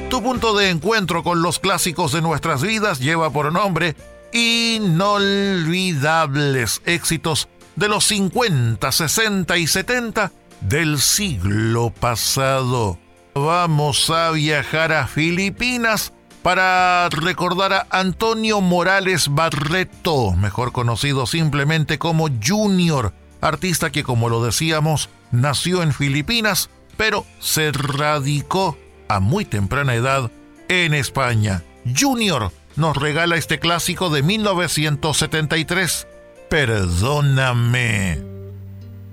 Tu punto de encuentro con los clásicos de nuestras vidas lleva por nombre Inolvidables éxitos de los 50, 60 y 70 del siglo pasado. Vamos a viajar a Filipinas para recordar a Antonio Morales Barreto, mejor conocido simplemente como Junior, artista que, como lo decíamos, nació en Filipinas, pero se radicó a muy temprana edad en España. Junior nos regala este clásico de 1973, Perdóname.